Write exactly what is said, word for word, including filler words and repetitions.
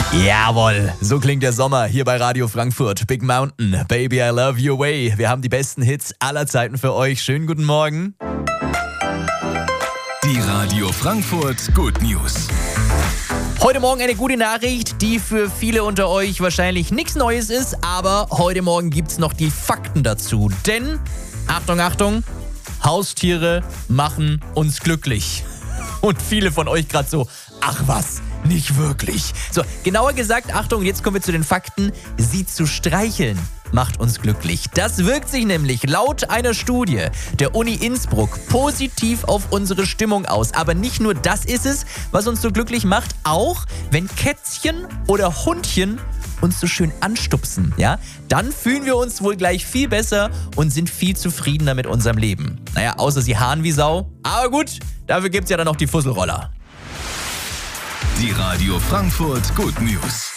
Jawohl, so klingt der Sommer hier bei Radio Frankfurt. Big Mountain, Baby I Love Your Way. Wir haben die besten Hits aller Zeiten für euch. Schönen guten Morgen. Die Radio Frankfurt Good News. Heute Morgen eine gute Nachricht, die für viele unter euch wahrscheinlich nichts Neues ist, aber heute Morgen gibt's noch die Fakten dazu. Denn, Achtung, Achtung, Haustiere machen uns glücklich. Und viele von euch gerade so, ach was, nicht wirklich. So, genauer gesagt, Achtung, jetzt kommen wir zu den Fakten. Sie zu streicheln macht uns glücklich. Das wirkt sich nämlich laut einer Studie der Uni Innsbruck positiv auf unsere Stimmung aus. Aber nicht nur das ist es, was uns so glücklich macht, auch wenn Kätzchen oder Hundchen uns so schön anstupsen, ja, dann fühlen wir uns wohl gleich viel besser und sind viel zufriedener mit unserem Leben. Naja, außer sie haaren wie Sau. Aber gut, dafür gibt's ja dann noch die Fusselroller. Die Radio Frankfurt Good News.